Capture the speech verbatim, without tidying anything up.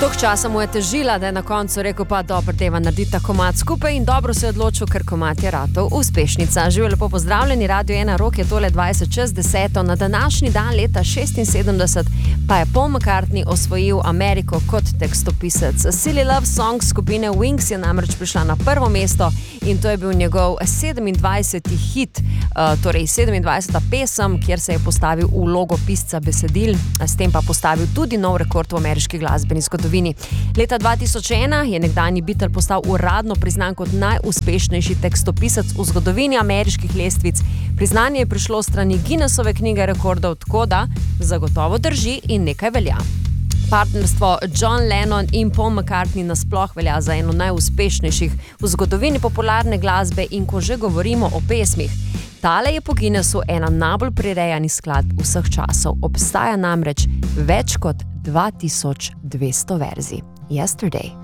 Dolg časa mu je težila, da je na koncu rekel pa dobro, deva naredita komad skupaj in dobro se je odločil, ker komad je ratov uspešnica. Živijo lepo pozdravljeni, Radio ena Rock je tole dvajset čez deseto. Na današnji dan leta šestinsedemdeset pa je Paul McCartney osvojil Ameriko kot tekstopisec. Silly Love Song skupine Wings je namreč prišla na prvo mesto in to je bil njegov sedemindvajseti hit, torej sedemindvajseta pesem, kjer se je postavil v vlogo pisca besedil, s tem pa postavil tudi nov rekord v ameriški glasbeni zgodovini. Leta dva tisoč ena je nekdanji Beatle postal uradno priznan kot najuspešnejši tekstopisec v zgodovini ameriških lestvic. Priznanje je prišlo strani Guinnessove knjige rekordov, tako da zagotovo drži in nekaj velja. Partnerstvo John Lennon in Paul McCartney nasploh velja za eno najuspešnejših v zgodovini popularne glasbe in ko že govorimo o pesmih, tale je po Guinnessu ena najbolj prirejanih skladb vseh časov. Obstaja namreč več kot dva tisoč dvesto verzij. Yesterday.